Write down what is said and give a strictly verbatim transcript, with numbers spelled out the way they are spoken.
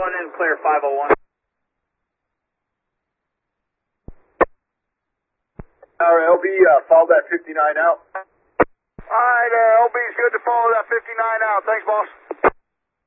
One in, clear five oh one. Our L B, uh, follow that fifty-nine out. Alright, uh, L B's good to follow that fifty-nine out. Thanks, boss.